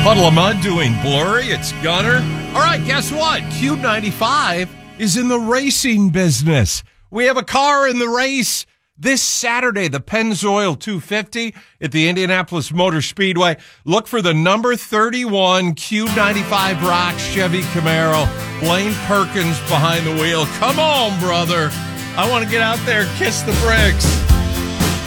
puddle of mud doing blurry. It's Gunner. All right, guess what? Q95 is in the racing business. We have a car in the race this Saturday, the Pennzoil 250 at the Indianapolis Motor Speedway. Look for the number 31 Q95 Rock Chevy Camaro. Blaine Perkins behind the wheel. Come on, brother. I want to get out there and kiss the bricks.